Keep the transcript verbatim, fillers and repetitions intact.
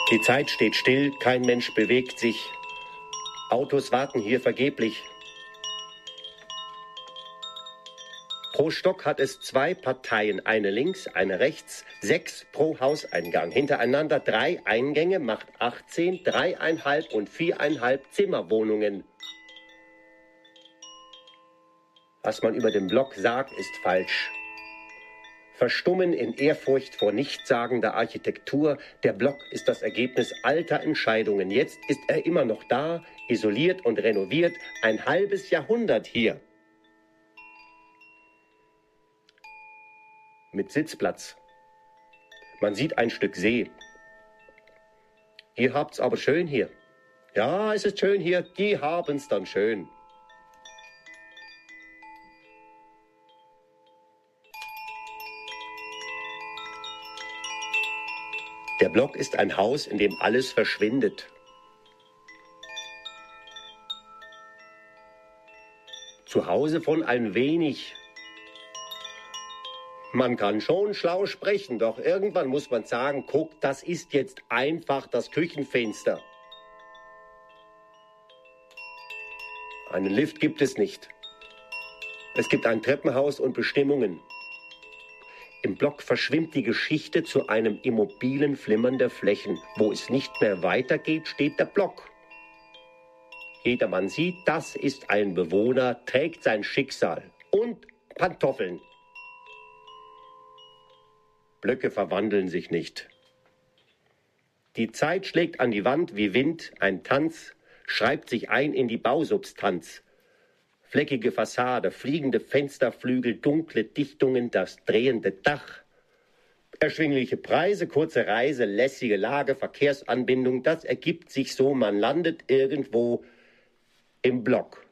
Die Zeit steht still, kein Mensch bewegt sich. Autos warten hier vergeblich. Pro Stock hat es zwei Parteien, eine links, eine rechts, sechs pro Hauseingang. Hintereinander drei Eingänge, macht achtzehn, dreieinhalb und viereinhalb Zimmerwohnungen. Was man über den Block sagt, ist falsch. Verstummen in Ehrfurcht vor nichtssagender Architektur. Der Block ist das Ergebnis alter Entscheidungen. Jetzt ist er immer noch da, isoliert und renoviert, ein halbes Jahrhundert hier. Mit Sitzplatz. Man sieht ein Stück See. Ihr habt's aber schön hier. Ja, es ist schön hier, die haben's dann schön. Der Block ist ein Haus, in dem alles verschwindet. Zu Hause von ein wenig. Man kann schon schlau sprechen, doch irgendwann muss man sagen, guck, das ist jetzt einfach das Küchenfenster. Einen Lift gibt es nicht. Es gibt ein Treppenhaus und Bestimmungen. Im Block verschwimmt die Geschichte zu einem immobilen Flimmern der Flächen. Wo es nicht mehr weitergeht, steht der Block. Jedermann sieht, das ist ein Bewohner, trägt sein Schicksal und Pantoffeln. Blöcke verwandeln sich nicht. Die Zeit schlägt an die Wand wie Wind, ein Tanz, schreibt sich ein in die Bausubstanz. Fleckige Fassade, fliegende Fensterflügel, dunkle Dichtungen, das drehende Dach. Erschwingliche Preise, kurze Reise, lässige Lage, Verkehrsanbindung, das ergibt sich so, man landet irgendwo im Block.